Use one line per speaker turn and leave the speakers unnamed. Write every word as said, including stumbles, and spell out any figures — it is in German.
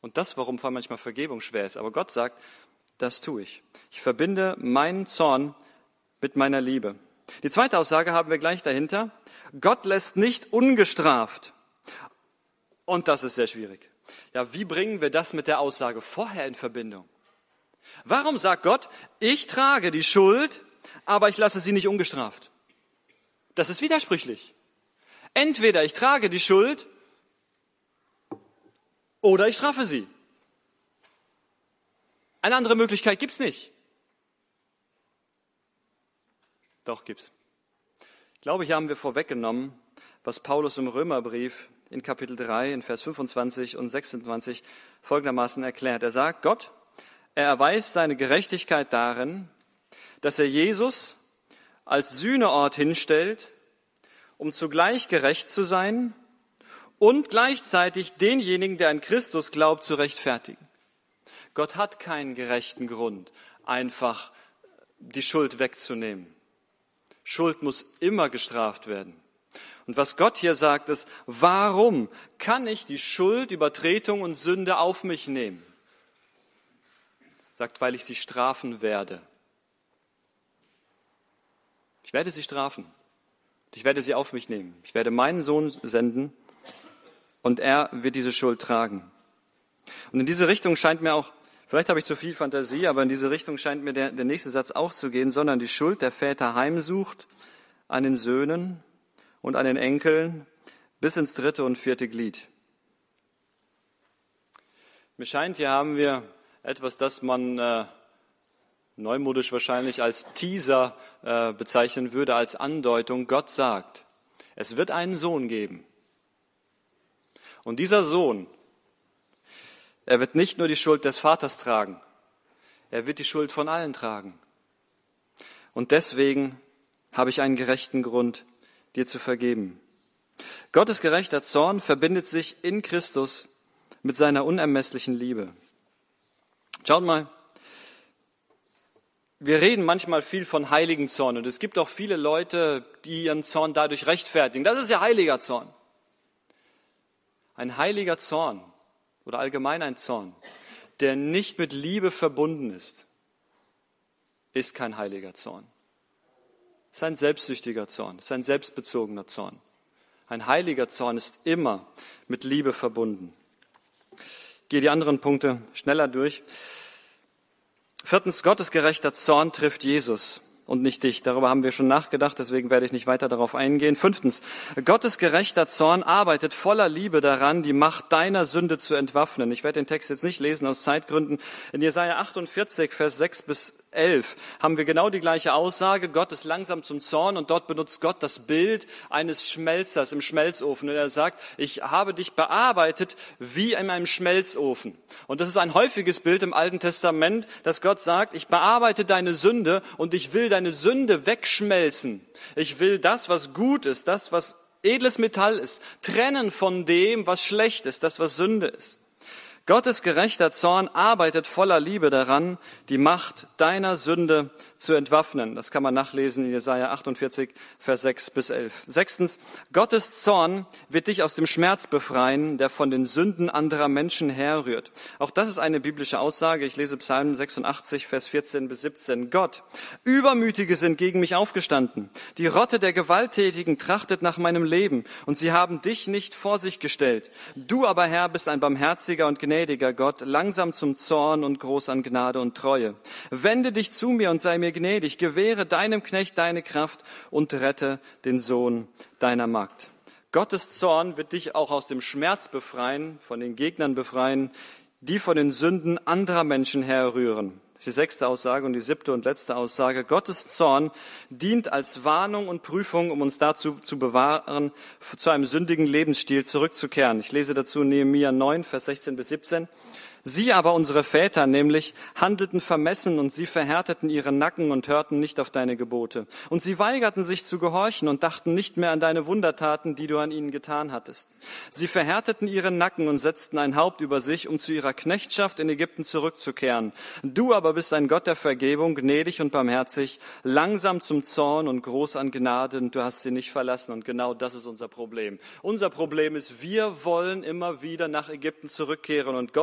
Und das, warum manchmal Vergebung schwer ist. Aber Gott sagt, das tue ich. Ich verbinde meinen Zorn mit meiner Liebe. Die zweite Aussage haben wir gleich dahinter. Gott lässt nicht ungestraft. Und das ist sehr schwierig. Ja, wie bringen wir das mit der Aussage vorher in Verbindung? Warum sagt Gott, ich trage die Schuld, aber ich lasse sie nicht ungestraft? Das ist widersprüchlich. Entweder ich trage die Schuld oder ich strafe sie. Eine andere Möglichkeit gibt's nicht. Doch, gibt's. Ich glaube, hier haben wir vorweggenommen, was Paulus im Römerbrief in Kapitel drei, in Vers fünfundzwanzig und sechsundzwanzig folgendermaßen erklärt. Er sagt, Gott, er erweist seine Gerechtigkeit darin, dass er Jesus als Sühneort hinstellt, um zugleich gerecht zu sein und gleichzeitig denjenigen, der an Christus glaubt, zu rechtfertigen. Gott hat keinen gerechten Grund, einfach die Schuld wegzunehmen. Schuld muss immer gestraft werden. Und was Gott hier sagt, ist, warum kann ich die Schuld, Übertretung und Sünde auf mich nehmen? Sagt, weil ich sie strafen werde. Ich werde sie strafen. Ich werde sie auf mich nehmen. Ich werde meinen Sohn senden und er wird diese Schuld tragen. Und in diese Richtung scheint mir auch, vielleicht habe ich zu viel Fantasie, aber in diese Richtung scheint mir der, der nächste Satz auch zu gehen, sondern die Schuld der Väter heimsucht an den Söhnen und an den Enkeln bis ins dritte und vierte Glied. Mir scheint, hier haben wir etwas, das man äh, neumodisch wahrscheinlich als Teaser äh, bezeichnen würde, als Andeutung. Gott sagt, es wird einen Sohn geben. Und dieser Sohn, er wird nicht nur die Schuld des Vaters tragen, er wird die Schuld von allen tragen. Und deswegen habe ich einen gerechten Grund, dir zu vergeben. Gottes gerechter Zorn verbindet sich in Christus mit seiner unermesslichen Liebe. Schaut mal, wir reden manchmal viel von heiligen Zorn und es gibt auch viele Leute, die ihren Zorn dadurch rechtfertigen. Das ist ja heiliger Zorn. Ein heiliger Zorn oder allgemein ein Zorn, der nicht mit Liebe verbunden ist, ist kein heiliger Zorn. Es ist ein selbstsüchtiger Zorn, es ist ein selbstbezogener Zorn. Ein heiliger Zorn ist immer mit Liebe verbunden. Ich gehe die anderen Punkte schneller durch. Viertens, Gottes gerechter Zorn trifft Jesus und nicht dich. Darüber haben wir schon nachgedacht, deswegen werde ich nicht weiter darauf eingehen. Fünftens, Gottes gerechter Zorn arbeitet voller Liebe daran, die Macht deiner Sünde zu entwaffnen. Ich werde den Text jetzt nicht lesen aus Zeitgründen. In Jesaja achtundvierzig, Vers sechs bis elf haben wir genau die gleiche Aussage. Gott ist langsam zum Zorn und dort benutzt Gott das Bild eines Schmelzers im Schmelzofen. Und er sagt, ich habe dich bearbeitet wie in einem Schmelzofen. Und das ist ein häufiges Bild im Alten Testament, dass Gott sagt, ich bearbeite deine Sünde und ich will deine Sünde wegschmelzen. Ich will das, was gut ist, das, was edles Metall ist, trennen von dem, was schlecht ist, das, was Sünde ist. Gottes gerechter Zorn arbeitet voller Liebe daran, die Macht deiner Sünde zu entwaffnen. Das kann man nachlesen in Jesaja achtundvierzig, Vers sechs bis elf. Sechstens, Gottes Zorn wird dich aus dem Schmerz befreien, der von den Sünden anderer Menschen herrührt. Auch das ist eine biblische Aussage. Ich lese Psalm sechsundachtzig, Vers vierzehn bis siebzehn. Gott, Übermütige sind gegen mich aufgestanden. Die Rotte der Gewalttätigen trachtet nach meinem Leben und sie haben dich nicht vor sich gestellt. Du aber, Herr, bist ein barmherziger und gnädiger Gott, langsam zum Zorn und groß an Gnade und Treue. Wende dich zu mir und sei mir gnädig, gewähre deinem Knecht deine Kraft und rette den Sohn deiner Magd. Gottes Zorn wird dich auch aus dem Schmerz befreien, von den Gegnern befreien, die von den Sünden anderer Menschen herrühren. Das ist die sechste Aussage und die siebte und letzte Aussage. Gottes Zorn dient als Warnung und Prüfung, um uns dazu zu bewahren, zu einem sündigen Lebensstil zurückzukehren. Ich lese dazu Nehemia neun, Vers sechzehn bis siebzehn. Sie aber, unsere Väter nämlich, handelten vermessen und sie verhärteten ihren Nacken und hörten nicht auf deine Gebote. Und sie weigerten sich zu gehorchen und dachten nicht mehr an deine Wundertaten, die du an ihnen getan hattest. Sie verhärteten ihren Nacken und setzten ein Haupt über sich, um zu ihrer Knechtschaft in Ägypten zurückzukehren. Du aber bist ein Gott der Vergebung, gnädig und barmherzig, langsam zum Zorn und groß an Gnade, und du hast sie nicht verlassen. Und genau das ist unser Problem. Unser Problem ist, wir wollen immer wieder nach Ägypten zurückkehren und Gott